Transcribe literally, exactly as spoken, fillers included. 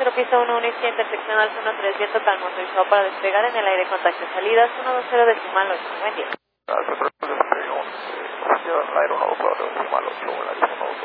cero pista uno uno izquierda, intersección al uno tres, viento calmo, autorizado para despegar en el aire, contacto salidas uno dos cero decimal ocho, buen día. Al control de Light uno dos cuatro decimal ocho,